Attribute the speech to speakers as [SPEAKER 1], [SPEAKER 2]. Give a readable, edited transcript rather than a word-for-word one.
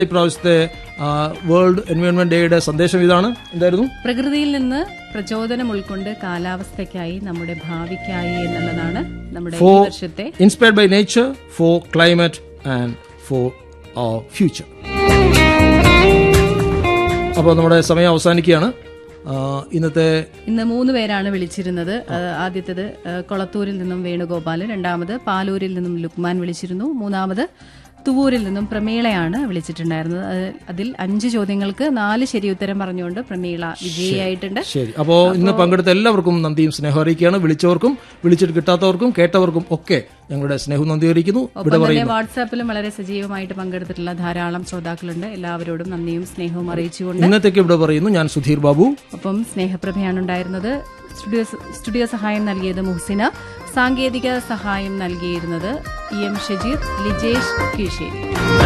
[SPEAKER 1] ഇപ്രാവശ്യത്തെ world environment ഡേയുടെ സന്ദേശം ഇതാണ്. എന്തായിരുന്നു?
[SPEAKER 2] പ്രകൃതിയിൽ നിന്ന് പ്രചോദനം ഉൾക്കൊണ്ട് കാലാവസ്ഥയ്ക്കായി, നമ്മുടെ ഭാവിക്കായി എന്നുള്ളതാണ് നമ്മുടെ ഈ വർഷത്തെ
[SPEAKER 1] inspired by nature four climate and four our future. അപ്പോൾ നമ്മുടെ സമയം അവസാനിക്കുകയാണ്. ഇന്ന്
[SPEAKER 2] 3 പേരാണ് വിളിച്ചിരുന്നത്. ആദ്യത്തേത് കൊളത്തൂരിൽ നിന്നും വേണുഗോപാൽ, രണ്ടാമത് പാലൂരിൽ നിന്നും ലുക്മാൻ വിളിച്ചിരുന്നു, മൂന്നാമത് തുവൂരിൽ നിന്നും പ്രമീളയാണ് വിളിച്ചിട്ടുണ്ടായിരുന്നത്. അതിൽ 5 ചോദ്യങ്ങൾക്ക് 4 ശരി ഉത്തരം പറഞ്ഞുകൊണ്ട് പ്രമീള വിജയിയായിട്ടുണ്ട്.
[SPEAKER 1] ശരി. അപ്പോൾ ഇന്ന് പങ്കെടുത്ത എല്ലാവർക്കും നന്ദിയും സ്നേഹം അറിയിക്കുകയാണ്. വിളിച്ചവർക്കും വിളിച്ചിട്ട് കിട്ടാത്തവർക്കും കേട്ടവർക്കും ഒക്കെ ഞങ്ങളുടെ സ്നേഹവും നന്ദി അറിയിക്കുന്നു.
[SPEAKER 2] ഒപ്പം തന്നെ വാട്സാപ്പിലും വളരെ സജീവമായിട്ട് പങ്കെടുത്തിട്ടുള്ള ധാരാളം ശ്രോതാക്കളുണ്ട്. എല്ലാവരോടും നന്ദിയും സ്നേഹവും അറിയിച്ചുകൊണ്ട്
[SPEAKER 1] ഇന്നത്തേക്ക് ഇവിടെ പറയുന്നു. ഞാൻ സുധീർ ബാബു.
[SPEAKER 2] ഒപ്പം സ്നേഹപ്രഭയാണ് ഉണ്ടായിരുന്നത്. സ്റ്റുഡിയോ സഹായം നൽകിയത് മുഹ്സിന, സാങ്കേതിക സഹായം നൽകിയിരുന്നത് EM ഷജീർ, ലിജേഷ് കീഴ്ശേരി.